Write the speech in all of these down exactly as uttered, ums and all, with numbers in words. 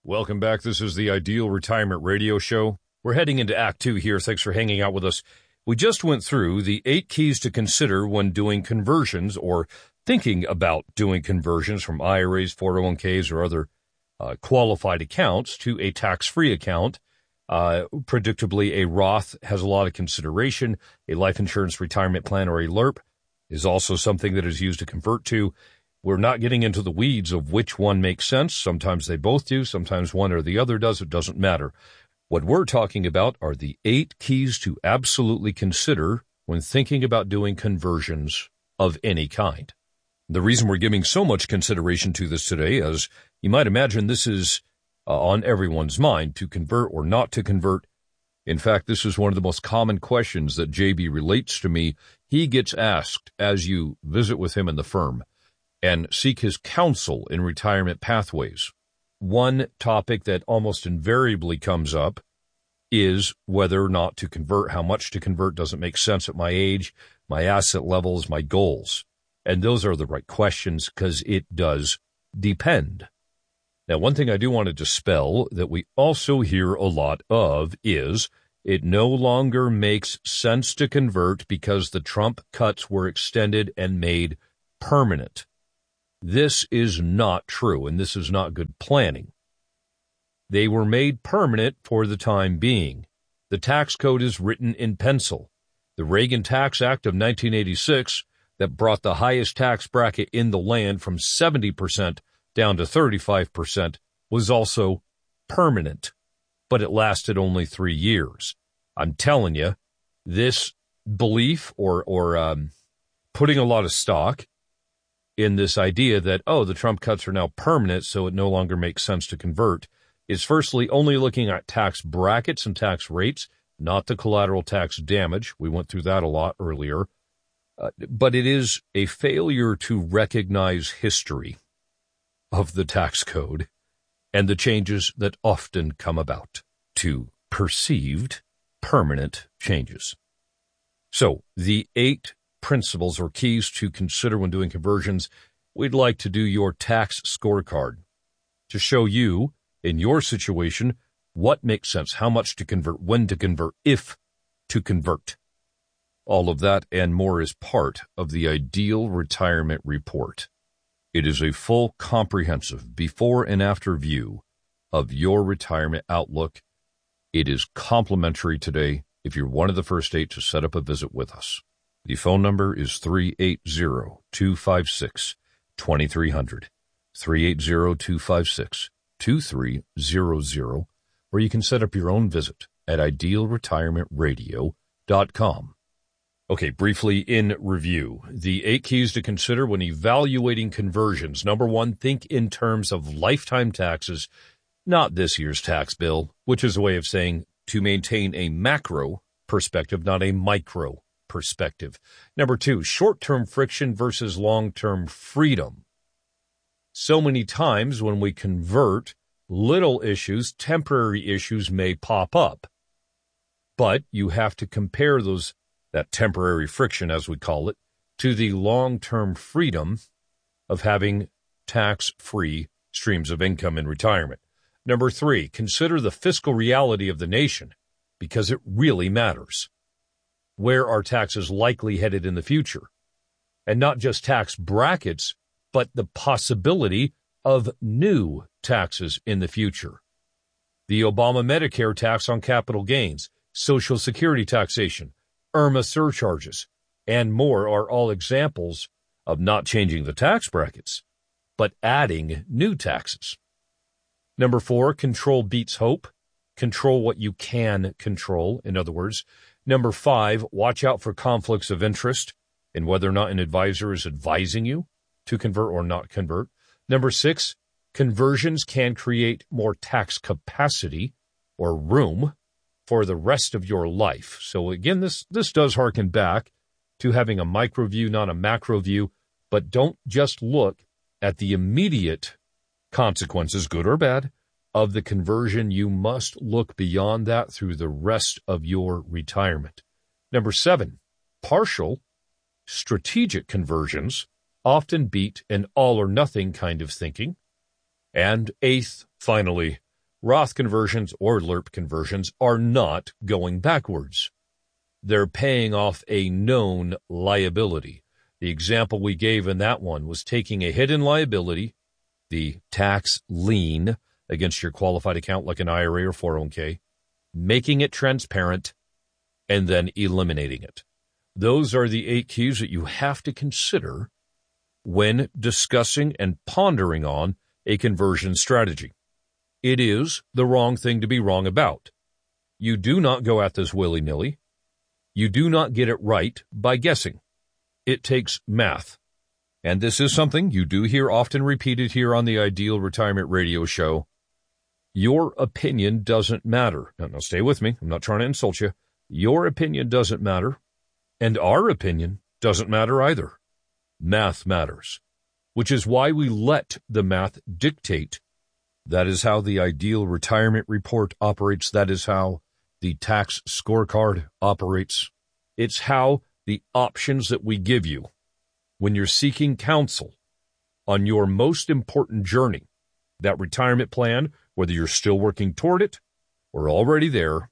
Welcome back. This is the Ideal Retirement Radio Show. We're heading into Act Two here. Thanks for hanging out with us. We just went through the eight keys to consider when doing conversions or thinking about doing conversions from I R As, four oh one k's, or other uh, qualified accounts to a tax-free account. Uh, predictably, a Roth has a lot of consideration. A life insurance retirement plan, or a L I R P, is also something that is used to convert to. We're not getting into the weeds of which one makes sense. Sometimes they both do. Sometimes one or the other does. It doesn't matter. What we're talking about are the eight keys to absolutely consider when thinking about doing conversions of any kind. The reason we're giving so much consideration to this today is, you might imagine, this is uh, on everyone's mind, to convert or not to convert. In fact, this is one of the most common questions that J B relates to me. He gets asked as you visit with him in the firm and seek his counsel in retirement pathways. One topic that almost invariably comes up is whether or not to convert, how much to convert, doesn't make sense at my age, my asset levels, my goals. And those are the right questions because it does depend. Now, one thing I do want to dispel that we also hear a lot of is it no longer makes sense to convert because the Trump cuts were extended and made permanent. This is not true, and this is not good planning. They were made permanent for the time being. The tax code is written in pencil. The Reagan Tax Act of nineteen eighty-six that brought the highest tax bracket in the land from seventy percent down to thirty-five percent was also permanent, but it lasted only three years. I'm telling you, this belief or, or um, putting a lot of stock in this idea that, oh, the Trump cuts are now permanent, so it no longer makes sense to convert, is firstly only looking at tax brackets and tax rates, not the collateral tax damage. We went through that a lot earlier. Uh, but it is a failure to recognize history of the tax code and the changes that often come about to perceived permanent changes. So the eight principles or keys to consider when doing conversions, we'd like to do your tax scorecard to show you, in your situation, what makes sense, how much to convert, when to convert, if to convert. All of that and more is part of the Ideal Retirement Report. It is a full, comprehensive before and after view of your retirement outlook. It is complimentary today if you're one of the first eight to set up a visit with us. The phone number is three eight zero, two five six, two three zero zero, three eight zero, two five six, two three zero zero, or you can set up your own visit at ideal retirement radio dot com. Okay, briefly in review, the eight keys to consider when evaluating conversions. Number one, think in terms of lifetime taxes, not this year's tax bill, which is a way of saying to maintain a macro perspective, not a micro perspective. Number two, short-term friction versus long-term freedom. So many times when we convert, little issues, temporary issues may pop up, but you have to compare those, that temporary friction, as we call it, to the long-term freedom of having tax-free streams of income in retirement. Number three, consider the fiscal reality of the nation because it really matters. Where are taxes likely headed in the future? And not just tax brackets, but the possibility of new taxes in the future. The Obama Medicare tax on capital gains, Social Security taxation, IRMA surcharges, and more are all examples of not changing the tax brackets, but adding new taxes. Number four, control beats hope. Control what you can control, in other words. Number five, watch out for conflicts of interest in whether or not an advisor is advising you to convert or not convert. Number six, conversions can create more tax capacity or room for the rest of your life. So again, this, this does harken back to having a micro view, not a macro view, but don't just look at the immediate consequences, good or bad, of the conversion. You must look beyond that through the rest of your retirement. Number seven, partial strategic conversions often beat an all or nothing kind of thinking. And eighth, finally, Roth conversions or L R P conversions are not going backwards. They're paying off a known liability. The example we gave in that one was taking a hidden liability, the tax lien against your qualified account like an I R A or four oh one k, making it transparent, and then eliminating it. Those are the eight keys that you have to consider when discussing and pondering on a conversion strategy. It is the wrong thing to be wrong about. You do not go at this willy-nilly. You do not get it right by guessing. It takes math. And this is something you do hear often repeated here on the Ideal Retirement Radio Show. Your opinion doesn't matter. Now, now stay with me. I'm not trying to insult you. Your opinion doesn't matter. And our opinion doesn't matter either. Math matters, which is why we let the math dictate. That is how the Ideal Retirement Report operates. That is how the tax scorecard operates. It's how the options that we give you when you're seeking counsel on your most important journey, that retirement plan, whether you're still working toward it or already there,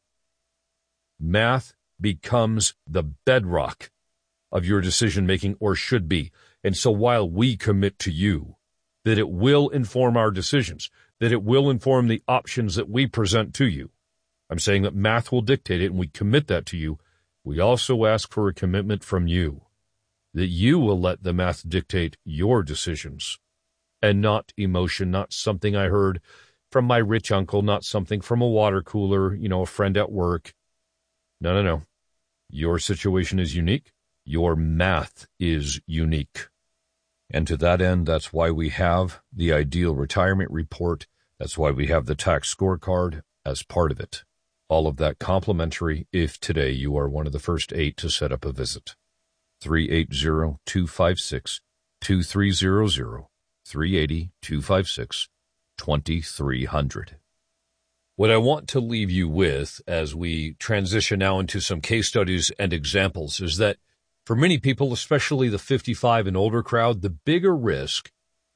math becomes the bedrock of your decision-making, or should be. And so while we commit to you that it will inform our decisions, that it will inform the options that we present to you, I'm saying that math will dictate it, and we commit that to you. We also ask for a commitment from you that you will let the math dictate your decisions and not emotion, not something I heard from my rich uncle, not something from a water cooler, you know, a friend at work. No, no, no. Your situation is unique. Your math is unique. And to that end, that's why we have the Ideal Retirement Report. That's why we have the tax scorecard as part of it. All of that complimentary if today you are one of the first eight to set up a visit. three eight zero, two five six, two three zero zero, three eight zero, two five six, two three zero zero. What I want to leave you with as we transition now into some case studies and examples is that for many people, especially the fifty-five and older crowd, the bigger risk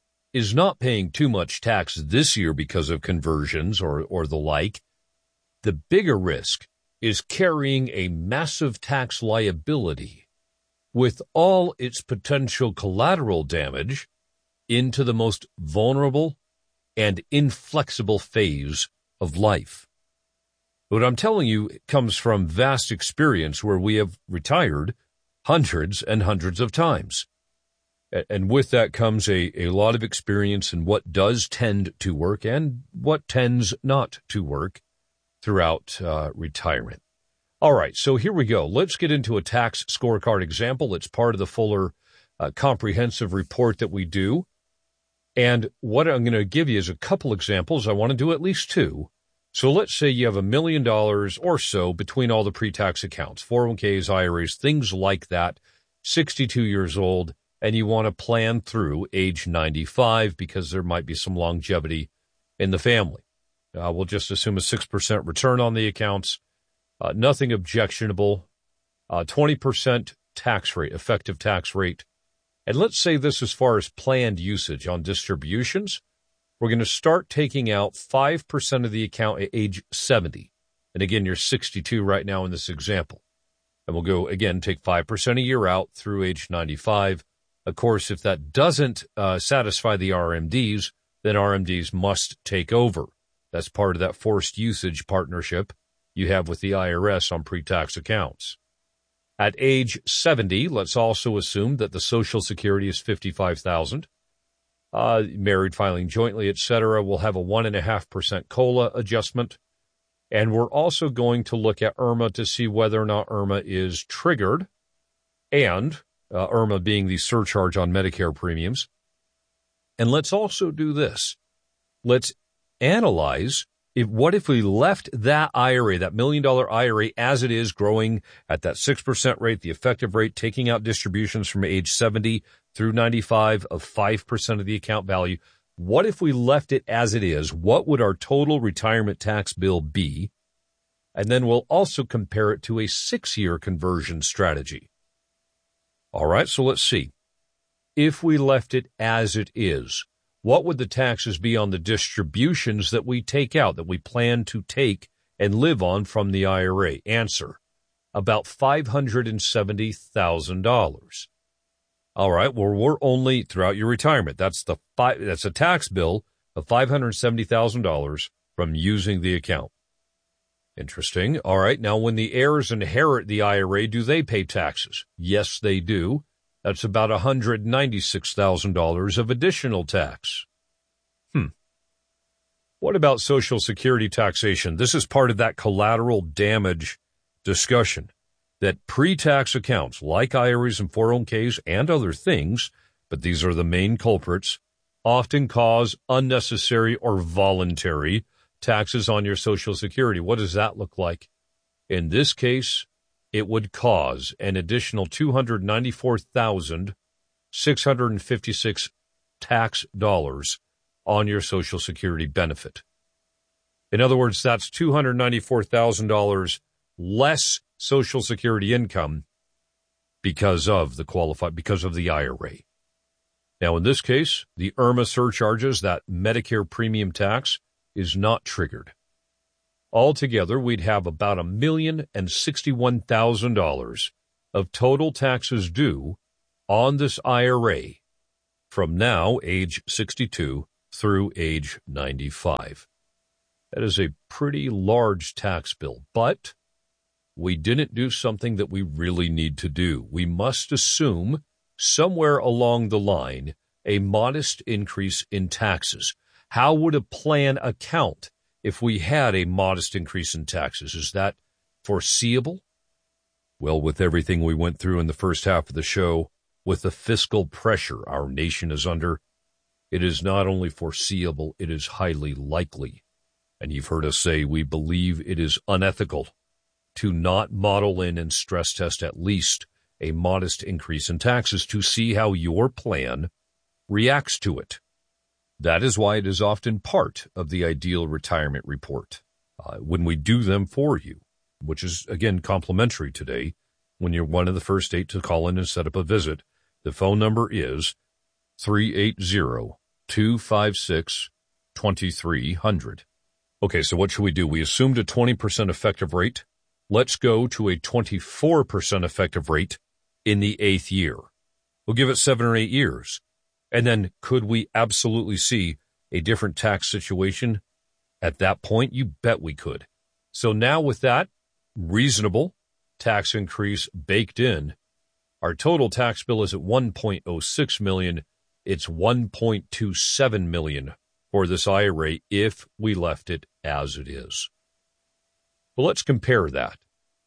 is not paying too much tax this year because of conversions or, or the like. The bigger risk is carrying a massive tax liability with all its potential collateral damage into the most vulnerable and inflexible phase of life. What I'm telling you comes from vast experience where we have retired hundreds and hundreds of times. And with that comes a, a lot of experience in what does tend to work and what tends not to work throughout uh, retirement. All right, so here we go. Let's get into a tax scorecard example. It's part of the fuller uh, comprehensive report that we do. And what I'm going to give you is a couple examples. I want to do at least two. So let's say you have a million dollars or so between all the pre-tax accounts, four oh one k's, I R As, things like that, sixty-two years old, and you want to plan through age ninety-five because there might be some longevity in the family. Uh, we'll just assume a six percent return on the accounts, uh, nothing objectionable, uh, twenty percent tax rate, effective tax rate. And let's say this as far as planned usage on distributions. We're going to start taking out five percent of the account at age seventy. And again, you're sixty-two right now in this example. And we'll go, again, take five percent a year out through age ninety-five. Of course, if that doesn't uh, satisfy the R M Ds, then R M Ds must take over. That's part of that forced usage partnership you have with the I R S on pre-tax accounts. At age seventy, let's also assume that the Social Security is fifty-five thousand dollars. Uh, married, filing jointly, et cetera, will have a one point five percent COLA adjustment. And we're also going to look at I R M A to see whether or not I R M A is triggered, and uh, I R M A being the surcharge on Medicare premiums. And let's also do this. Let's analyze if what if we left that I R A, that million-dollar I R A, as it is, growing at that six percent rate, the effective rate, taking out distributions from age seventy through ninety-five of five percent of the account value. What if we left it as it is? What would our total retirement tax bill be? And then we'll also compare it to a six-year conversion strategy. All right, so let's see. If we left it as it is, What would the taxes be on the distributions that we take out, that we plan to take and live on from the I R A? Answer, about five hundred seventy thousand dollars. All right, well, we're only throughout your retirement. That's the five, that's a tax bill of five hundred seventy thousand dollars from using the account. Interesting. All right, now when the heirs inherit the I R A, do they pay taxes? Yes, they do. That's about one hundred ninety-six thousand dollars of additional tax. Hmm. What about Social Security taxation? This is part of that collateral damage discussion, that pre-tax accounts like I R As and four oh one k's and other things, but these are the main culprits, often cause unnecessary or voluntary taxes on your Social Security. What does that look like? In this case, it would cause an additional two hundred ninety-four thousand six hundred fifty-six tax dollars on your Social Security benefit. In other words, that's two hundred ninety-four thousand dollars less Social Security income because of the qualified, because of the I R A. Now, in this case, the I R M A surcharges, that Medicare premium tax, is not triggered. Altogether, we'd have about a million and sixty-one thousand dollars of total taxes due on this I R A from now, age sixty-two, through age ninety-five. That is a pretty large tax bill, but we didn't do something that we really need to do. We must assume somewhere along the line a modest increase in taxes. How would a plan account if we had a modest increase in taxes? Is that foreseeable? Well, with everything we went through in the first half of the show, with the fiscal pressure our nation is under, it is not only foreseeable, it is highly likely. And you've heard us say we believe it is unethical to not model in and stress test at least a modest increase in taxes to see how your plan reacts to it. That is why it is often part of the Ideal Retirement Report. Uh, when we do them for you, which is, again, complimentary today, when you're one of the first eight to call in and set up a visit, the phone number is three eight zero, two five six, two three zero zero. Okay, so what should we do? We assumed a twenty percent effective rate. Let's go to a twenty-four percent effective rate in the eighth year. We'll give it seven or eight years. And then could we absolutely see a different tax situation at that point? You bet we could. So now with that reasonable tax increase baked in, our total tax bill is at one point oh six million dollars. It's one point two seven million dollars for this I R A if we left it as it is. Well, let's compare that.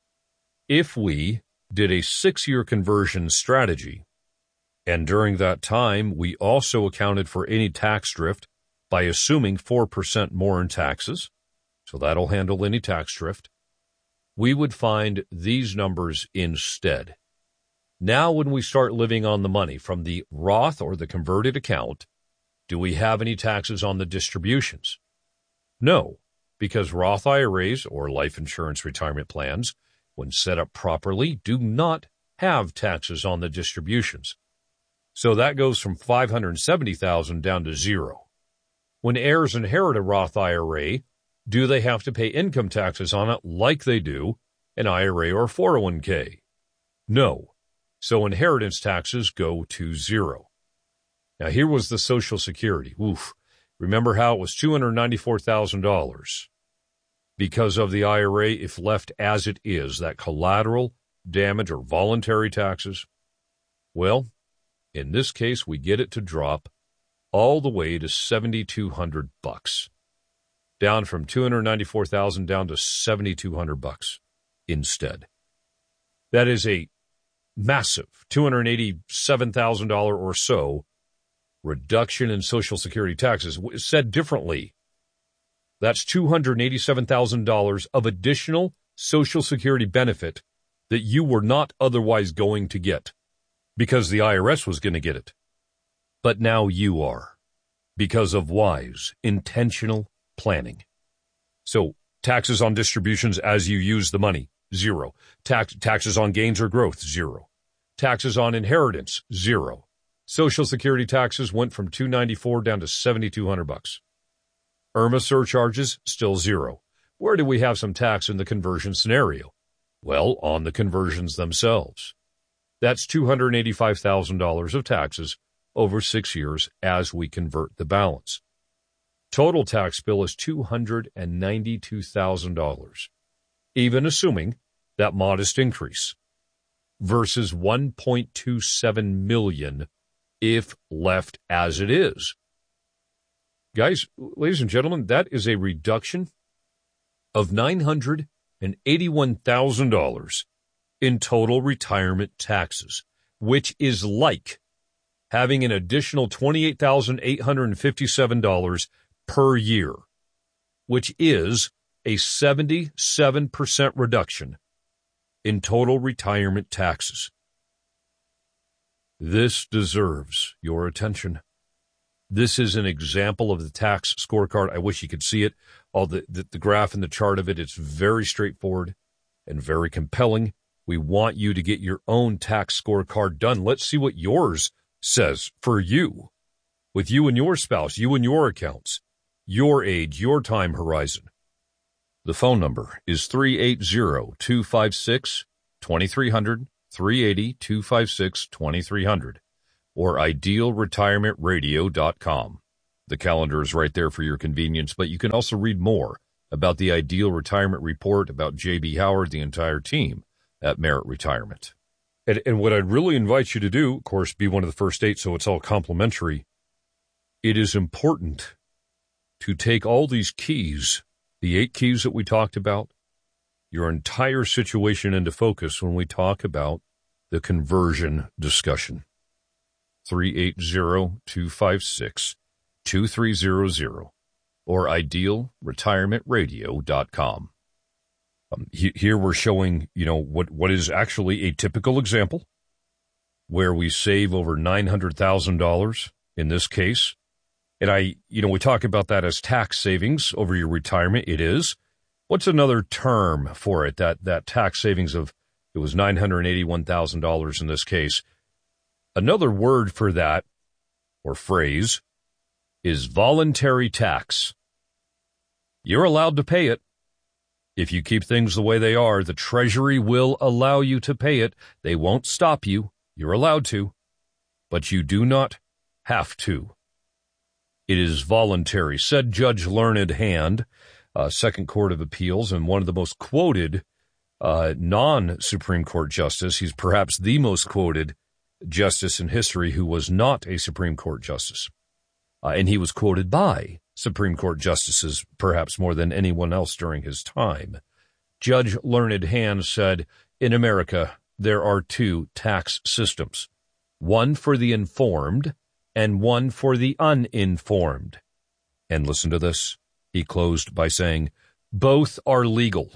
If we did a six-year conversion strategy, and during that time, we also accounted for any tax drift by assuming four percent more in taxes, so that'll handle any tax drift, we would find these numbers instead. Now, when we start living on the money from the Roth or the converted account, do we have any taxes on the distributions? No, because Roth I R As or life insurance retirement plans, when set up properly, do not have taxes on the distributions. So that goes from five hundred seventy thousand dollars down to zero. When heirs inherit a Roth I R A, do they have to pay income taxes on it like they do an I R A or four oh one k? No. So inheritance taxes go to zero. Now here was the Social Security. Oof. Remember how it was two hundred ninety-four thousand dollars. Because of the I R A, if left as it is, that collateral damage or voluntary taxes, well, in this case, we get it to drop all the way to seventy-two hundred bucks, down from two hundred ninety-four thousand down to seventy-two hundred bucks instead. That is a massive two hundred eighty-seven thousand dollars or so reduction in Social Security taxes. Said differently, that's two hundred eighty-seven thousand dollars of additional Social Security benefit that you were not otherwise going to get, because the I R S was going to get it. But now you are, because of wise, intentional planning. So taxes on distributions as you use the money, zero. Tax, taxes on gains or growth, zero. Taxes on inheritance, zero. Social Security taxes went from two hundred ninety-four dollars down to seven thousand two hundred bucks. IRMAA surcharges, still zero. Where do we have some tax in the conversion scenario? Well, on the conversions themselves. That's two hundred eighty-five thousand dollars of taxes over six years as we convert the balance. Total tax bill is two hundred ninety-two thousand dollars, even assuming that modest increase, versus one point two seven million dollars if left as it is. Guys, ladies and gentlemen, that is a reduction of nine hundred eighty-one thousand dollars in total retirement taxes, which is like having an additional twenty-eight thousand eight hundred fifty-seven dollars per year, which is a seventy-seven percent reduction in total retirement taxes. This deserves your attention. This is an example of the tax scorecard. I wish you could see it. All the, the, the graph and the chart of it, it's very straightforward and very compelling. We want you to get your own tax scorecard done. Let's see what yours says for you, with you and your spouse, you and your accounts, your age, your time horizon. The phone number is three eight zero, two five six, two three zero zero, three eight zero, two five six, two three zero zero, or ideal retirement radio dot com. The calendar is right there for your convenience, but you can also read more about the Ideal Retirement Report, about J B. Howard, the entire team at Merit Retirement. And, and what I'd really invite you to do, of course, be one of the first eight, so it's all complimentary. It is important to take all these keys, the eight keys that we talked about, your entire situation into focus when we talk about the conversion discussion. three eight zero, two five six, two three zero zero or ideal retirement radio dot com. Um, he, here we're showing, you know, what, what is actually a typical example where we save over nine hundred thousand dollars in this case. And I, you know, we talk about that as tax savings over your retirement. It is. What's another term for it? That, that tax savings of, it was nine hundred eighty-one thousand dollars in this case. Another word for that, or phrase, is voluntary tax. You're allowed to pay it. If you keep things the way they are, the Treasury will allow you to pay it. They won't stop you. You're allowed to. But you do not have to. It is voluntary, said Judge Learned Hand, uh, Second Court of Appeals, and one of the most quoted uh, non-Supreme Court justice. He's perhaps the most quoted justice in history who was not a Supreme Court justice. Uh, and he was quoted by Supreme Court justices perhaps more than anyone else during his time. Judge Learned Hand said, in America, there are two tax systems, one for the informed and one for the uninformed. And listen to this. He closed by saying, both are legal.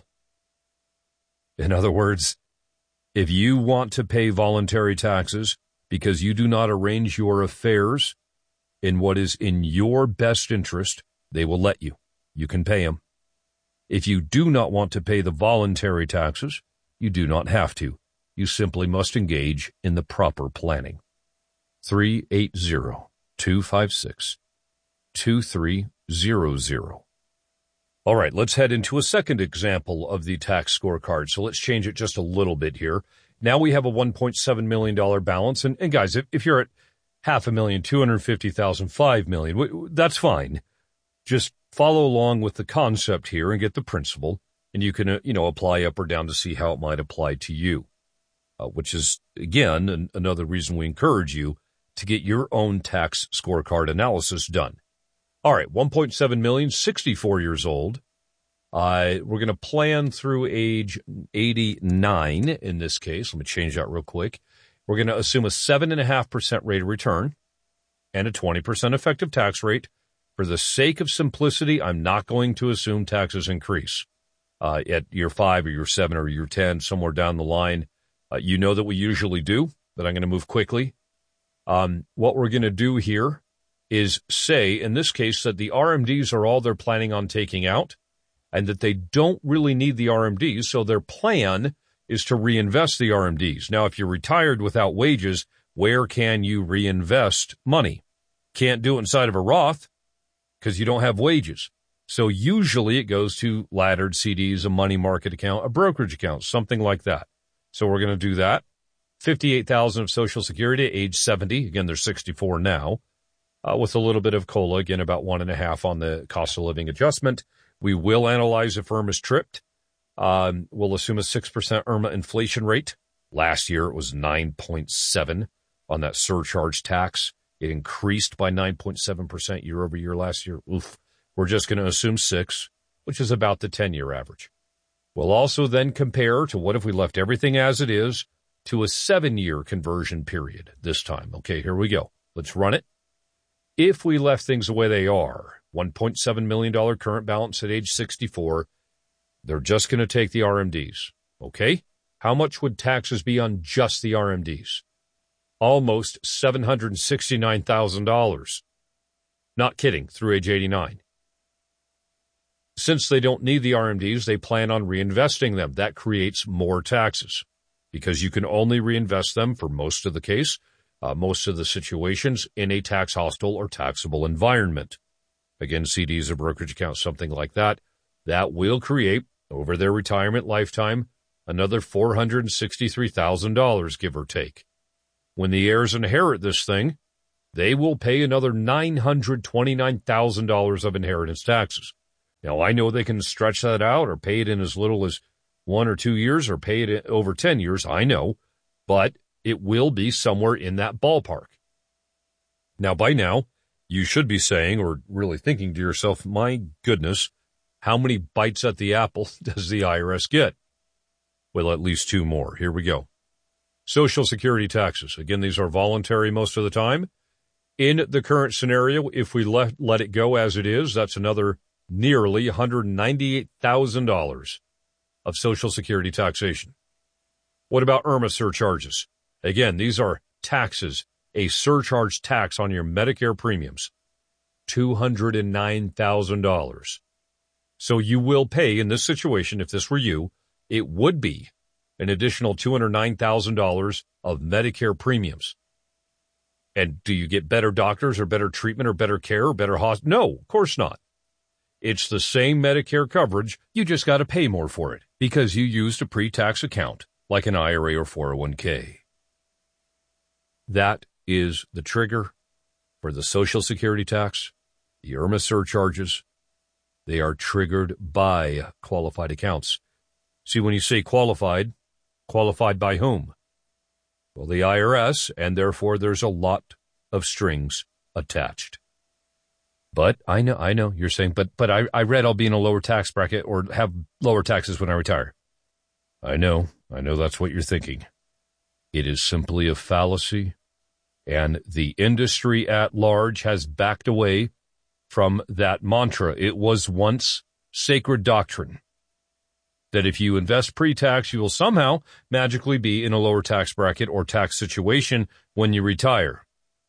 In other words, if you want to pay voluntary taxes because you do not arrange your affairs in what is in your best interest, they will let you. You can pay them. If you do not want to pay the voluntary taxes, you do not have to. You simply must engage in the proper planning. three eight zero, two five six, two three zero zero. All right, let's head into a second example of the tax scorecard. So let's change it just a little bit here. Now we have a one point seven million dollars balance. And, and guys, if, if you're at half a million, two hundred fifty thousand, five million, that's fine. Just follow along with the concept here and get the principle. And you can, uh, you know, apply up or down to see how it might apply to you, uh, which is, again, an, another reason we encourage you to get your own tax scorecard analysis done. All right, one point seven million, sixty-four years old. Uh, we're going to plan through age eighty-nine in this case. Let me change that real quick. We're going to assume a seven point five percent rate of return and a twenty percent effective tax rate. For the sake of simplicity, I'm not going to assume taxes increase uh, at year five or year seven or year ten, somewhere down the line. Uh, you know that we usually do, but I'm going to move quickly. Um, what we're going to do here is say, in this case, that the R M Ds are all they're planning on taking out and that they don't really need the R M Ds, so their plan is to reinvest the R M Ds. Now, if you're retired without wages, where can you reinvest money? Can't do it inside of a Roth because you don't have wages. So usually it goes to laddered C Ds, a money market account, a brokerage account, something like that. So we're going to do that. fifty-eight thousand dollars of Social Security at age seventy. Again, they're sixty-four now, uh, with a little bit of COLA. Again, about one and a half on the cost of living adjustment. We will analyze if IRMA's tripped. Um, we'll assume a six percent IRMA inflation rate. Last year it was nine point seven on that surcharge tax. It increased by nine point seven percent year over year last year. Oof. We're just going to assume six, which is about the ten-year average. We'll also then compare to what if we left everything as it is to a seven-year conversion period this time. Okay, here we go. Let's run it. If we left things the way they are, one point seven million dollars current balance at age sixty-four, they're just going to take the R M Ds. Okay? How much would taxes be on just the R M Ds? Almost seven hundred sixty-nine thousand dollars. Not kidding, through age eighty-nine. Since they don't need the R M Ds, they plan on reinvesting them. That creates more taxes because you can only reinvest them for most of the case, uh, most of the situations in a tax hostile or taxable environment. Again, C Ds or brokerage accounts, something like that. That will create, over their retirement lifetime, another four hundred sixty-three thousand dollars, give or take. When the heirs inherit this thing, they will pay another nine hundred twenty-nine thousand dollars of inheritance taxes. Now, I know they can stretch that out or pay it in as little as one or two years or pay it over ten years, I know, but it will be somewhere in that ballpark. Now, by now, you should be saying or really thinking to yourself, my goodness, how many bites at the apple does the I R S get? Well, at least two more. Here we go. Social Security taxes. Again, these are voluntary most of the time. In the current scenario, if we let, let it go as it is, that's another nearly one hundred ninety-eight thousand dollars of Social Security taxation. What about IRMA surcharges? Again, these are taxes, a surcharge tax on your Medicare premiums, two hundred nine thousand dollars. So you will pay, in this situation, if this were you, it would be an additional two hundred nine thousand dollars of Medicare premiums. And do you get better doctors or better treatment or better care or better hospital? No, of course not. It's the same Medicare coverage. You just got to pay more for it because you used a pre-tax account like an I R A or four oh one k. That is the trigger for the Social Security tax, the IRMA surcharges. They are triggered by qualified accounts. See, when you say qualified, qualified by whom? Well, the I R S, and therefore there's a lot of strings attached. But I know, I know you're saying, but but I, I read I'll be in a lower tax bracket or have lower taxes when I retire. I know, I know that's what you're thinking. It is simply a fallacy, and the industry at large has backed away from that mantra. It was once sacred doctrine that if you invest pre-tax, you will somehow magically be in a lower tax bracket or tax situation when you retire.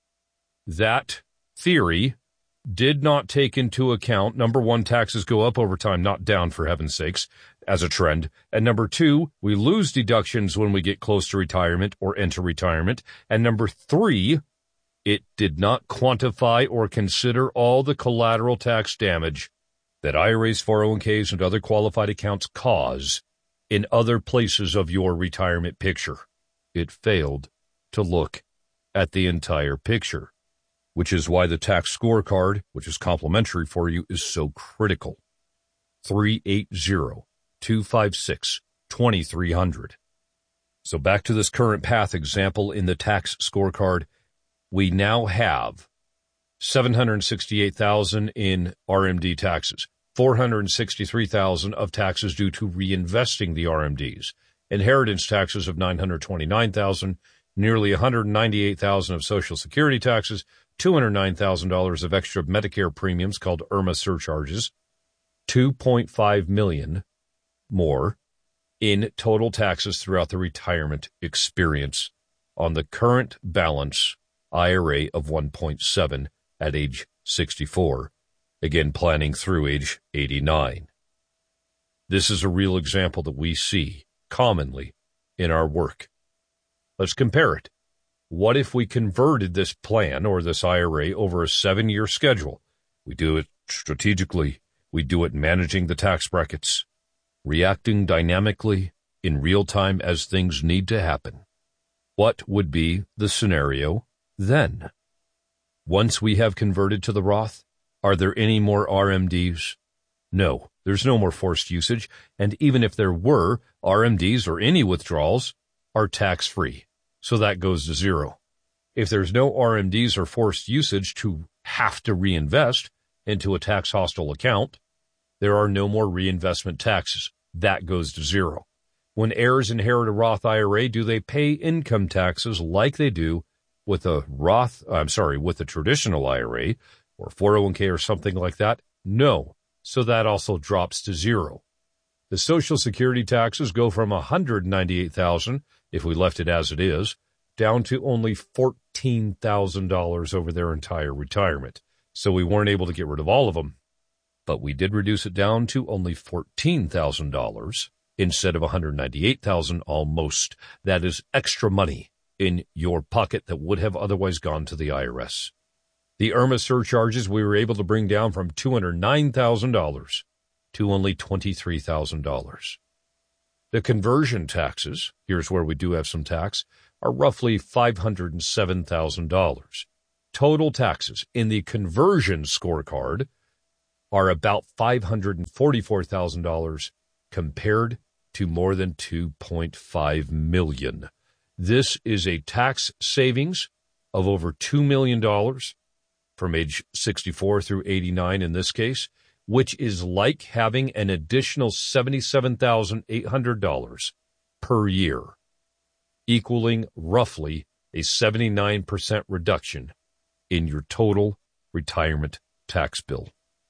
That theory did not take into account, number one, taxes go up over time, not down, for heaven's sakes, as a trend. And number two, we lose deductions when we get close to retirement or enter retirement. And number three, it did not quantify or consider all the collateral tax damage that I R As, four oh one k's, and other qualified accounts cause in other places of your retirement picture. It failed to look at the entire picture, which is why the tax scorecard, which is complimentary for you, is so critical. three eight zero, two five six, two three zero zero. So back to this current path example in the tax scorecard, we now have seven hundred sixty-eight thousand dollars in R M D taxes, four hundred sixty-three thousand dollars of taxes due to reinvesting the R M Ds, inheritance taxes of nine hundred twenty-nine thousand dollars, nearly one hundred ninety-eight thousand dollars of Social Security taxes, two hundred nine thousand dollars of extra Medicare premiums called IRMA surcharges, two point five million dollars more in total taxes throughout the retirement experience on the current balance I R A of one point seven at age sixty-four, again planning through age eighty-nine. This is a real example that we see commonly in our work. Let's compare it. What if we converted this plan or this I R A over a seven-year schedule? We do it strategically. We do it managing the tax brackets, reacting dynamically in real time as things need to happen. What would be the scenario then? Once we have converted to the Roth, are there any more R M Ds? No, there's no more forced usage, and even if there were, R M Ds or any withdrawals are tax-free, so that goes to zero. If there's no R M Ds or forced usage to have to reinvest into a tax-hostile account, there are no more reinvestment taxes. That goes to zero. When heirs inherit a Roth I R A, do they pay income taxes like they do with a Roth, I'm sorry, with a traditional I R A or four oh one k or something like that? No. So that also drops to zero. The Social Security taxes go from one hundred ninety-eight thousand dollars, if we left it as it is, down to only fourteen thousand dollars over their entire retirement. So we weren't able to get rid of all of them, but we did reduce it down to only fourteen thousand dollars instead of one hundred ninety-eight thousand dollars almost. That is extra money in your pocket that would have otherwise gone to the I R S. The IRMAA surcharges we were able to bring down from two hundred nine thousand dollars to only twenty-three thousand dollars. The conversion taxes, here's where we do have some tax, are roughly five hundred seven thousand dollars. Total taxes in the conversion scorecard are about five hundred forty-four thousand dollars compared to more than two point five million dollars. This is a tax savings of over two million dollars from age sixty-four through eighty-nine in this case, which is like having an additional seventy-seven thousand eight hundred dollars per year, equaling roughly a seventy-nine percent reduction in your total retirement tax bill.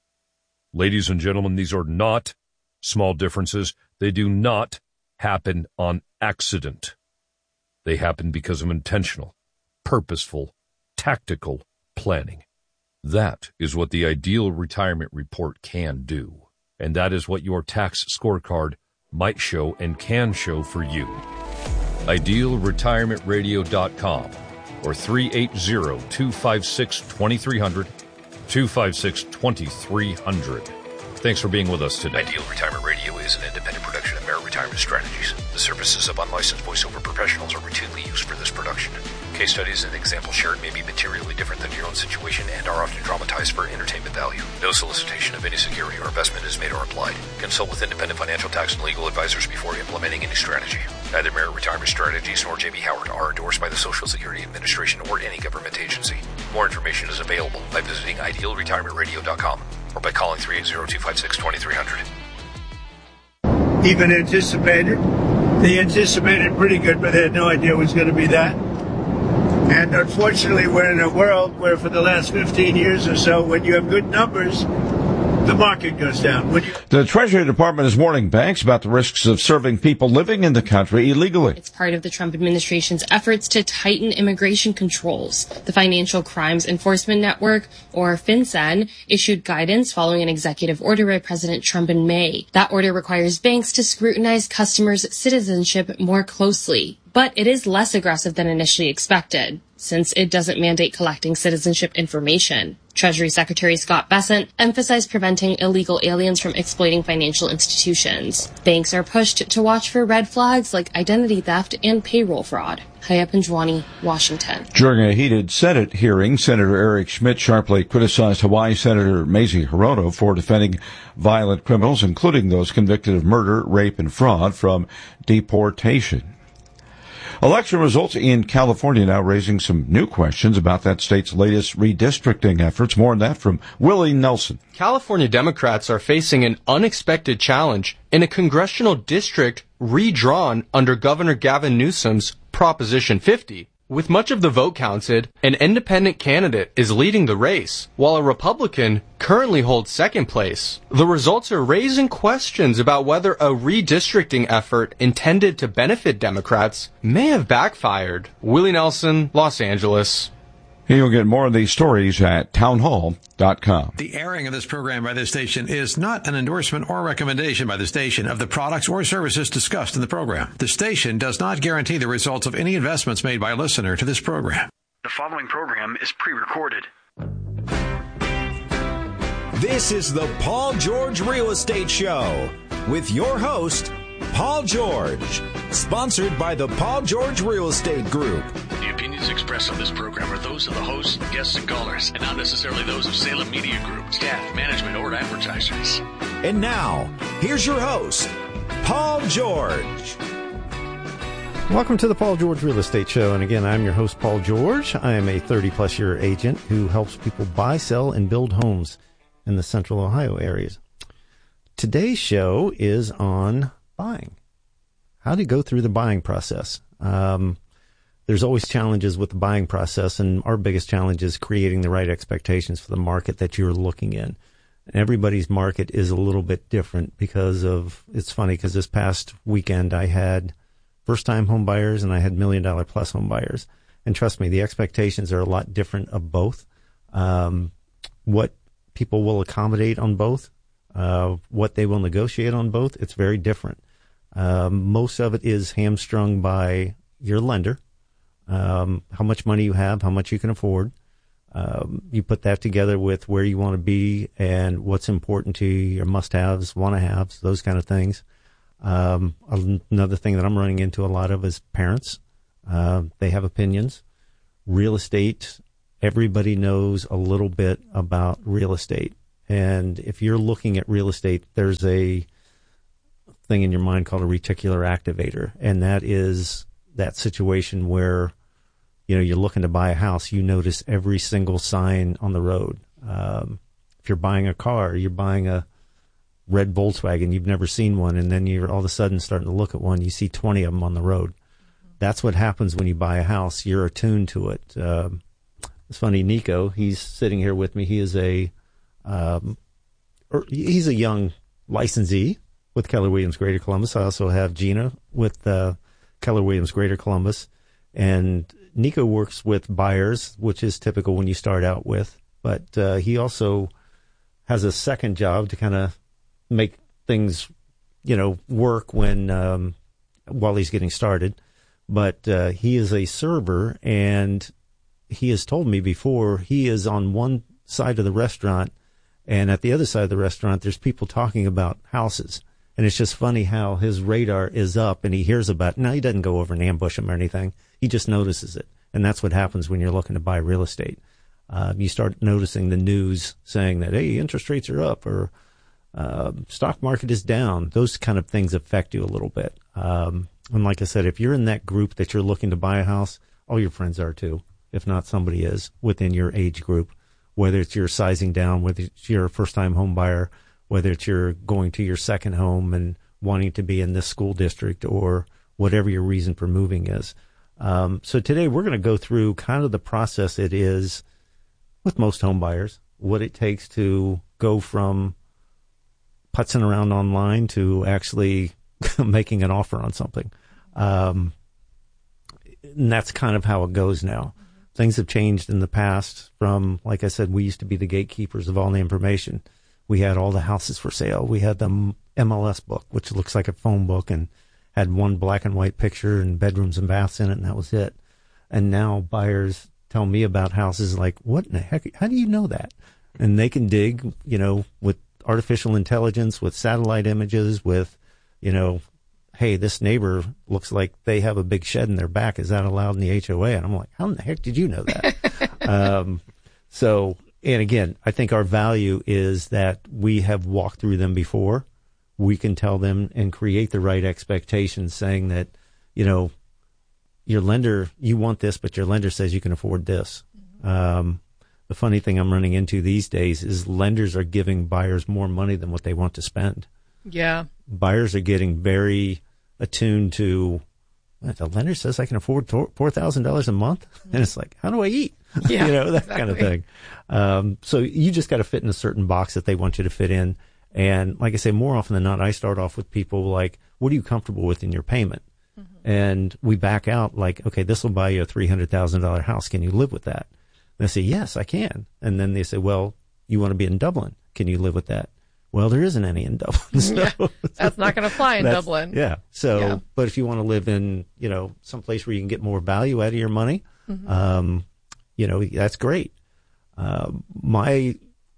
Ladies and gentlemen, these are not small differences. They do not happen on accident. They happen because of intentional, purposeful, tactical planning. That is what the Ideal Retirement Report can do, and that is what your tax scorecard might show and can show for you. ideal retirement radio dot com or three eight zero, two five six, two three zero zero, two five six, two three zero zero. Thanks for being with us today. Ideal Retirement Radio is an independent production of Merit Retirement Strategies. The services of unlicensed voiceover professionals are routinely used for this production. Case studies and examples shared may be materially different than your own situation and are often dramatized for entertainment value. No solicitation of any security or investment is made or implied. Consult with independent financial, tax, and legal advisors before implementing any strategy. Neither Merit Retirement Strategies nor J B Howard are endorsed by the Social Security Administration or any government agency. More information is available by visiting ideal retirement radio dot com or by calling three eight zero, two five six, two three zero zero. Even anticipated. They anticipated pretty good, but they had no idea it was going to be that. And unfortunately, we're in a world where for the last fifteen years or so, when you have good numbers, the market goes down. When you- the Treasury Department is warning banks about the risks of serving people living in the country illegally. It's part of the Trump administration's efforts to tighten immigration controls. The Financial Crimes Enforcement Network, or FinCEN, issued guidance following an executive order by President Trump in May. That order requires banks to scrutinize customers' citizenship more closely. But it is less aggressive than initially expected, since it doesn't mandate collecting citizenship information. Treasury Secretary Scott Bessent emphasized preventing illegal aliens from exploiting financial institutions. Banks are pushed to watch for red flags like identity theft and payroll fraud. Haya Panjwani, Washington. During a heated Senate hearing, Senator Eric Schmidt sharply criticized Hawaii Senator Mazie Hirono for defending violent criminals, including those convicted of murder, rape, and fraud, from deportation. Election results in California now raising some new questions about that state's latest redistricting efforts. More on that from Willie Nelson. California Democrats are facing an unexpected challenge in a congressional district redrawn under Governor Gavin Newsom's Proposition fifty. With much of the vote counted, an independent candidate is leading the race, while a Republican currently holds second place. The results are raising questions about whether a redistricting effort intended to benefit Democrats may have backfired. Willie Nelson, Los Angeles. You'll get more of these stories at townhall dot com. The airing of this program by this station is not an endorsement or recommendation by the station of the products or services discussed in the program. The station does not guarantee the results of any investments made by a listener to this program. The following program is pre-recorded. This is the Paul George Real Estate Show with your host, Paul George, sponsored by the Paul George Real Estate Group. The opinions expressed on this program are those of the hosts, guests, and callers, and not necessarily those of Salem Media Group, staff, management, or advertisers. And now, here's your host, Paul George. Welcome to the Paul George Real Estate Show. And again, I'm your host, Paul George. I am a thirty-plus year agent who helps people buy, sell, and build homes in the central Ohio areas. Today's show is on buying. How to go through the buying process. Um, there's always challenges with the buying process, and our biggest challenge is creating the right expectations for the market that you're looking in. And everybody's market is a little bit different because of, it's funny because this past weekend I had first-time home buyers and I had million-dollar plus home buyers. And trust me, the expectations are a lot different of both. Um, what people will accommodate on both, uh, what they will negotiate on both, it's very different. Um, most of it is hamstrung by your lender, um, how much money you have, how much you can afford. Um, you put that together with where you want to be and what's important to you, your must-haves, want-to-haves, those kind of things. Um, another thing that I'm running into a lot of is parents. Uh, they have opinions. Real estate, everybody knows a little bit about real estate. And if you're looking at real estate, there's a thing in your mind called a reticular activator. And that is that situation where, you know, you're looking to buy a house, you notice every single sign on the road. Um, if you're buying a car, you're buying a red Volkswagen, you've never seen one, and then you're all of a sudden starting to look at one, you see twenty of them on the road. That's what happens when you buy a house. You're attuned to it. Um, it's funny, Nico, he's sitting here with me. He is a, um, or he's a young licensee with Keller Williams Greater Columbus. I also have Gina with uh, Keller Williams Greater Columbus. And Nico works with buyers, which is typical when you start out with. But uh, he also has a second job to kind of make things, you know, work when um, while he's getting started. But uh, he is a server, and he has told me before he is on one side of the restaurant, and at the other side of the restaurant, there's people talking about houses. And it's just funny how his radar is up and he hears about it. Now, he doesn't go over and ambush him or anything. He just notices it. And that's what happens when you're looking to buy real estate. Uh, you start noticing the news saying that, hey, interest rates are up or uh, stock market is down. Those kind of things affect you a little bit. Um, and like I said, if you're in that group that you're looking to buy a house, all your friends are too. If not, somebody is within your age group, whether it's your sizing down, whether it's your first-time home buyer, whether it's you're going to your second home and wanting to be in this school district or whatever your reason for moving is. Um, so today we're going to go through kind of the process it is with most home buyers, what it takes to go from putzing around online to actually making an offer on something. Um, and that's kind of how it goes now. Things have changed in the past from, like I said, we used to be the gatekeepers of all the information. We had all the houses for sale. We had the M L S book, which looks like a phone book and had one black and white picture and bedrooms and baths in it, and that was it. And now buyers tell me about houses like, what in the heck? How do you know that? And they can dig, you know, with artificial intelligence, with satellite images, with, you know, hey, this neighbor looks like they have a big shed in their back. Is that allowed in the H O A? And I'm like, how in the heck did you know that? um, so, and again, I think our value is that we have walked through them before. We can tell them and create the right expectations saying that, you know, your lender, you want this, but your lender says you can afford this. Mm-hmm. Um, the funny thing I'm running into these days is lenders are giving buyers more money than what they want to spend. Yeah. Buyers are getting very attuned to, the lender says I can afford four thousand dollars a month. And it's like, how do I eat? Yeah, you know, that exactly. kind of thing. Um, so you just got to fit in a certain box that they want you to fit in. And like I say, more often than not, I start off with people like, what are you comfortable with in your payment? Mm-hmm. And we back out like, okay, this will buy you a three hundred thousand dollars house. Can you live with that? And I say, yes, I can. And then they say, well, you want to be in Dublin. Can you live with that? Well, there isn't any in Dublin. So, yeah, that's not going to fly in Dublin. Yeah. So, yeah. But if you want to live in, you know, someplace where you can get more value out of your money, mm-hmm. um, you know, that's great. Uh, my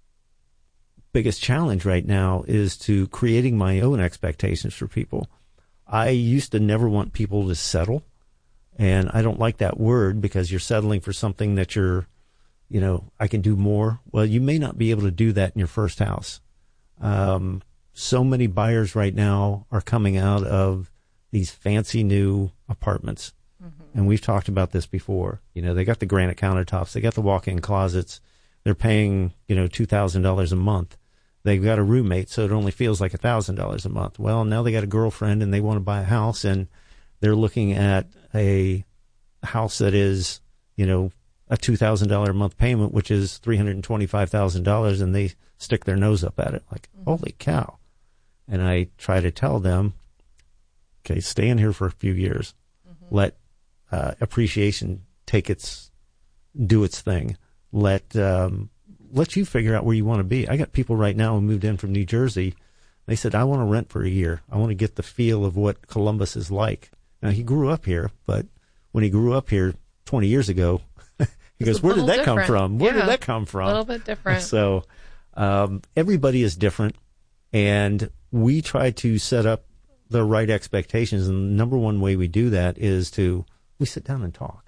biggest challenge right now is to creating my own expectations for people. I used to never want people to settle, and I don't like that word because you're settling for something that you're, you know, I can do more. Well, you may not be able to do that in your first house. Um, so many buyers right now are coming out of these fancy new apartments. Mm-hmm. And we've talked about this before. You know, they got the granite countertops, they got the walk-in closets. They're paying, you know, two thousand dollars a month. They've got a roommate, so it only feels like one thousand dollars a month. Well, now they got a girlfriend and they want to buy a house, and they're looking at a house that is, you know, a two thousand dollars a month payment, which is three hundred twenty-five thousand dollars, and they stick their nose up at it like, mm-hmm. holy cow. And I try to tell them, okay, stay in here for a few years. Mm-hmm. Let uh, appreciation take its, do its thing. Let, um, let you figure out where you want to be. I got people right now who moved in from New Jersey. They said, I want to rent for a year. I want to get the feel of what Columbus is like. Now, he grew up here, but when he grew up here twenty years ago, he goes, where did that different. come from? Where yeah, did that come from? A little bit different. So um, everybody is different, and we try to set up the right expectations. And the number one way we do that is to, we sit down and talk.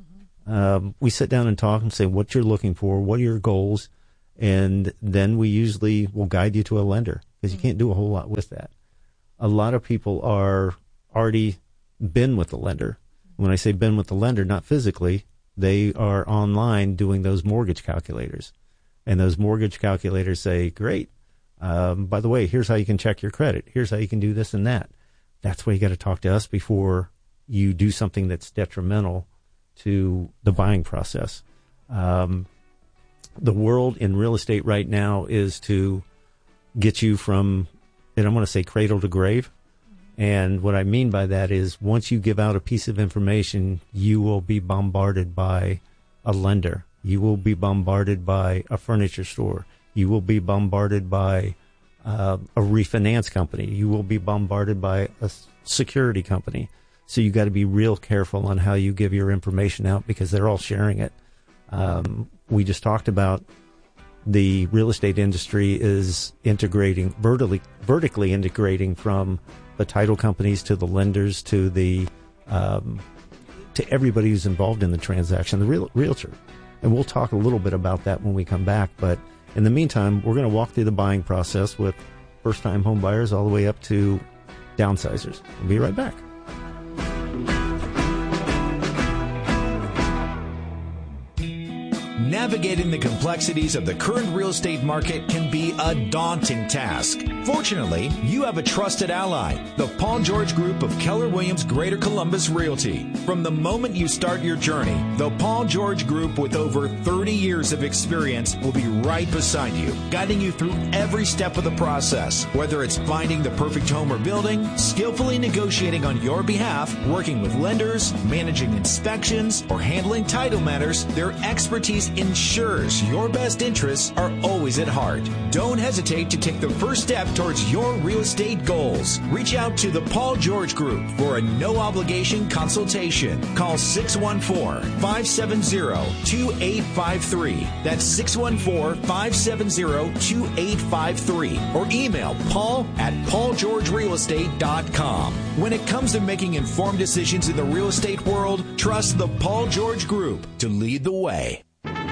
Um, we sit down and talk and say what you're looking for, what are your goals, and then we usually will guide you to a lender because you can't do a whole lot with that. A lot of people are already been with the lender. When I say been with the lender, not physically, they are online doing those mortgage calculators. And those mortgage calculators say, great, um, by the way, here's how you can check your credit. Here's how you can do this and that. That's why you got to talk to us before you do something that's detrimental to the buying process. Um, the world in real estate right now is to get you from, and I'm going to say cradle to grave. And what I mean by that is once you give out a piece of information, you will be bombarded by a lender. You will be bombarded by a furniture store. You will be bombarded by uh, a refinance company. You will be bombarded by a security company. So you got to be real careful on how you give your information out because they're all sharing it. Um, we just talked about the real estate industry is integrating, vertically, vertically integrating from the title companies to the lenders to the um, to everybody who's involved in the transaction, the real, realtor. And we'll talk a little bit about that when we come back. But in the meantime, we're going to walk through the buying process with first-time home buyers all the way up to downsizers. We'll be right back. Navigating the complexities of the current real estate market can be a daunting task. Fortunately, you have a trusted ally, the Paul George Group of Keller Williams Greater Columbus Realty. From the moment you start your journey, the Paul George Group with over thirty years of experience will be right beside you, guiding you through every step of the process. Whether it's finding the perfect home or building, skillfully negotiating on your behalf, working with lenders, managing inspections, or handling title matters, their expertise ensures your best interests are always at heart. Don't hesitate to take the first step towards your real estate goals. Reach out to the Paul George Group for a no-obligation consultation. Call six one four, five seven zero, two eight five three. That's six one four, five seven zero, two eight five three. Or email paul at paul george real estate dot com. When it comes to making informed decisions in the real estate world, trust the Paul George Group to lead the way.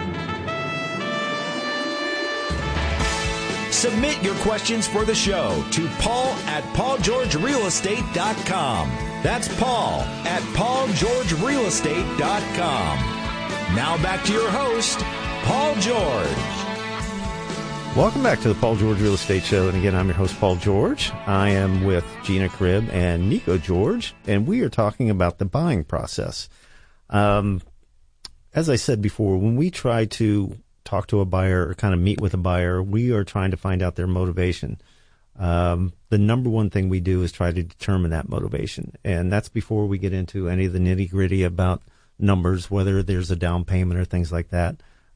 Submit your questions for the show to Paul at paul george real estate dot com. That's Paul at paul george real estate dot com. Now back to your host, Paul George. Welcome back to the Paul George Real Estate Show. And again, I'm your host, Paul George. I am with Gina Cribb and Nico George, and we are talking about the buying process. Um, as I said before, when we try to talk to a buyer or kind of meet with a buyer, we are trying to find out their motivation. Um, the number one thing we do is try to determine that motivation. And that's before we get into any of the nitty gritty about numbers, whether there's a down payment or things like that.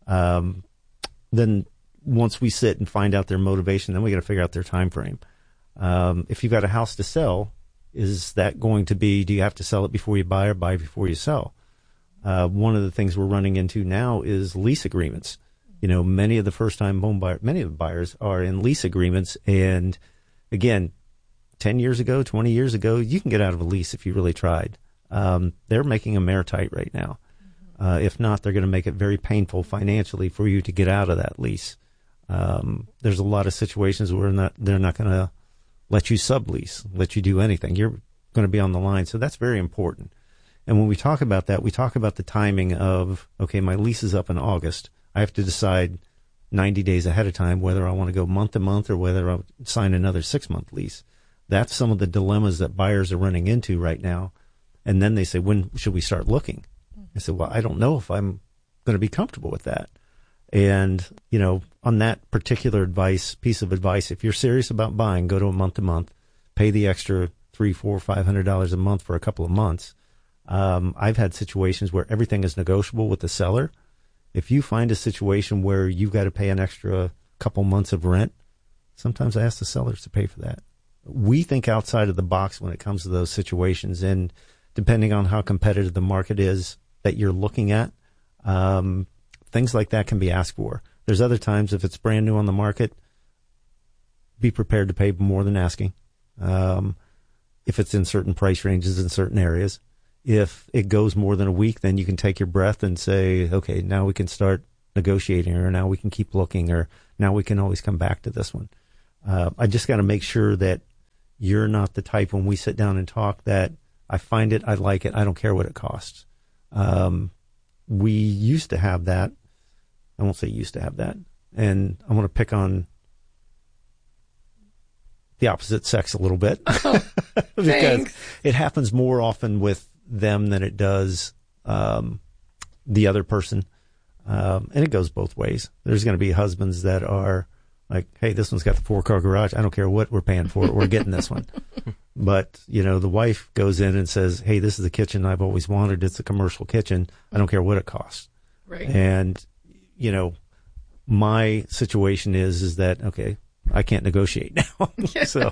Um, then once we sit and find out their motivation, then we got to figure out their time frame. Um, if you've got a house to sell, is that going to be, do you have to sell it before you buy or buy before you sell? Uh, one of the things we're running into now is lease agreements. You know, many of the first-time home buyers, many of the buyers are in lease agreements. And again, ten years ago, twenty years ago, you can get out of a lease if you really tried. Um, they're making them airtight right now. Uh, if not, they're going to make it very painful financially for you to get out of that lease. Um, there's a lot of situations where not, they're not going to let you sublease, let you do anything. You're going to be on the line. So that's very important. And when we talk about that, we talk about the timing of, okay, my lease is up in August. I have to decide ninety days ahead of time whether I want to go month to month or whether I'll sign another six-month lease. That's some of the dilemmas that buyers are running into right now. And then they say, when should we start looking? I said, well, I don't know if I'm going to be comfortable with that. And, you know, on that particular advice, piece of advice, if you're serious about buying, go to a month to month, pay the extra three, four, five hundred dollars a month for a couple of months. Um, I've had situations where everything is negotiable with the seller. If you find a situation where you've got to pay an extra couple months of rent, sometimes I ask the sellers to pay for that. We think outside of the box when it comes to those situations, and depending on how competitive the market is that you're looking at, um, things like that can be asked for. There's other times if it's brand new on the market, be prepared to pay more than asking. Um, if it's in certain price ranges in certain areas. If it goes more than a week, then you can take your breath and say, okay, now we can start negotiating, or now we can keep looking, or now we can always come back to this one. Uh, I just got to make sure that you're not the type when we sit down and talk that I find it, I like it, I don't care what it costs. Um, we used to have that. I won't say used to have that. And I want to pick on the opposite sex a little bit oh, because thanks. It happens more often with them than it does um, the other person. Um, and it goes both ways. There's going to be husbands that are like, hey, this one's got the four-car garage. I don't care what we're paying for it. We're getting this one. But, you know, the wife goes in and says, hey, this is the kitchen I've always wanted. It's a commercial kitchen. I don't care what it costs. Right. And, you know, my situation is, is that, okay, I can't negotiate now. So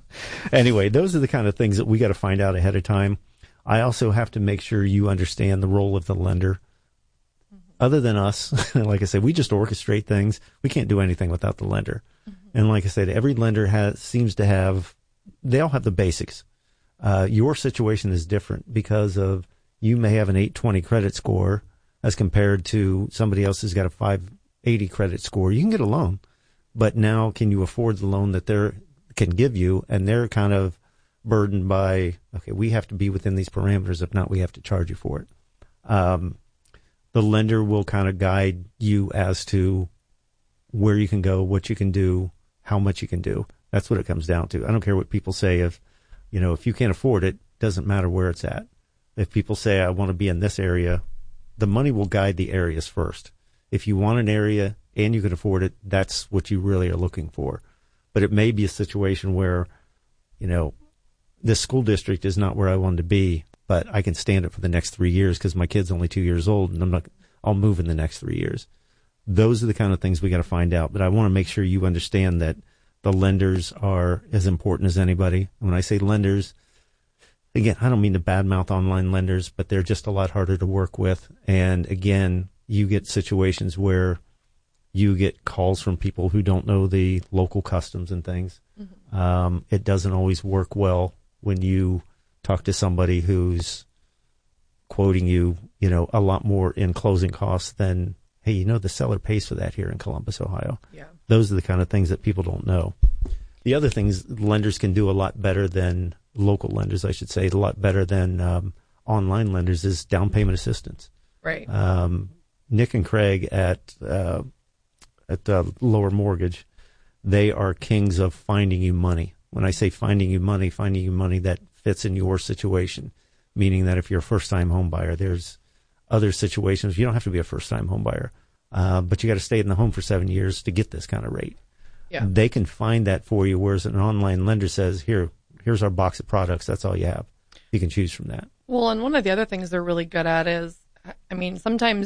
anyway, those are the kind of things that we got to find out ahead of time. I also have to make sure you understand the role of the lender. Mm-hmm. Other than us, like I said, we just orchestrate things. We can't do anything without the lender. Mm-hmm. And like I said, every lender has seems to have, they all have the basics. Uh, your situation is different because of you may have an eight twenty credit score as compared to somebody else who's got a five eighty credit score. You can get a loan, but now can you afford the loan that they can give you? And they're kind of burdened by, okay, we have to be within these parameters. If not, we have to charge you for it. Um, the lender will kind of guide you as to where you can go, what you can do, how much you can do. That's what it comes down to. I don't care what people say. If, you know, if you can't afford it, doesn't matter where it's at. If people say, I want to be in this area, the money will guide the areas first. If you want an area and you can afford it, that's what you really are looking for. But it may be a situation where, you know, this school district is not where I wanted to be, but I can stand it for the next three years because my kid's only two years old and I'm not, I'll move in the next three years. Those are the kind of things we got to find out. But I want to make sure you understand that the lenders are as important as anybody. When I say lenders, again, I don't mean to badmouth online lenders, but they're just a lot harder to work with. And again, you get situations where you get calls from people who don't know the local customs and things. Mm-hmm. Um, it doesn't always work well when you talk to somebody who's quoting you, you know, a lot more in closing costs than, hey, you know, the seller pays for that here in Columbus, Ohio. Yeah. Those are the kind of things that people don't know. The other things lenders can do a lot better than local lenders, I should say, a lot better than um, online lenders is down payment assistance. Right. Um, Nick and Craig at uh, at uh, Lower Mortgage, they are kings of finding you money. When I say finding you money, finding you money that fits in your situation, meaning that if you're a first-time home buyer, there's other situations. You don't have to be a first-time home buyer, uh, but you got to stay in the home for seven years to get this kind of rate. Yeah. They can find that for you, whereas an online lender says, here, here's our box of products. That's all you have. You can choose from that. Well, and one of the other things they're really good at is, I mean, sometimes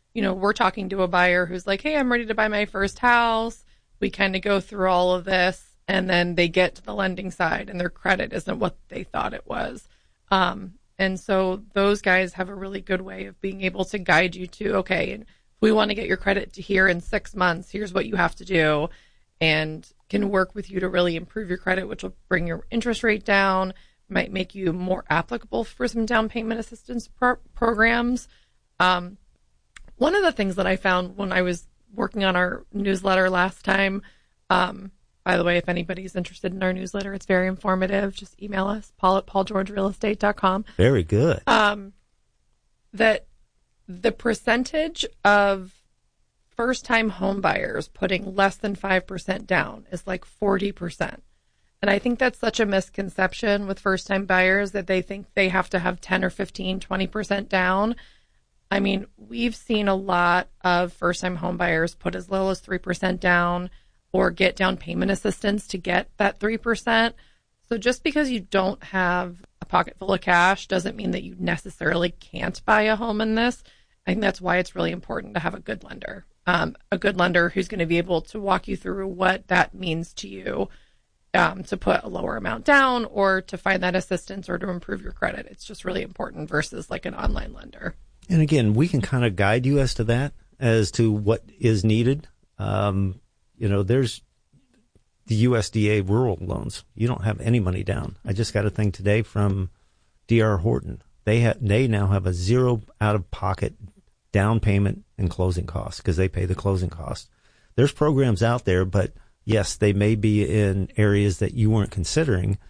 you know, we're talking to a buyer who's like, hey, I'm ready to buy my first house. We kind of go through all of this, and then they get to the lending side and their credit isn't what they thought it was. Um, and so those guys have a really good way of being able to guide you to, okay, and if we want to get your credit to here in six months, here's what you have to do, and can work with you to really improve your credit, which will bring your interest rate down, might make you more applicable for some down payment assistance pro- programs. Um, one of the things that I found when I was working on our newsletter last time, um, by the way, if anybody's interested in our newsletter, it's very informative. Just email us, Paul at paul george real estate dot com. Very good. Um, that the percentage of first-time home buyers putting less than five percent down is like forty percent. And I think that's such a misconception with first-time buyers that they think they have to have ten or fifteen, twenty percent down. I mean, we've seen a lot of first-time home buyers put as little as three percent down or get down payment assistance to get that three percent. So just because you don't have a pocket full of cash doesn't mean that you necessarily can't buy a home in this. I think that's why it's really important to have a good lender, um, a good lender who's going to be able to walk you through what that means to you, um, to put a lower amount down or to find that assistance or to improve your credit. It's just really important versus like an online lender. And again, we can kind of guide you as to that, as to what is needed. Um, you know, there's the U S D A rural loans. You don't have any money down. I just got a thing today from D R Horton. They ha- they now have a zero out-of-pocket down payment and closing costs because they pay the closing costs. There's programs out there, but yes, they may be in areas that you weren't considering.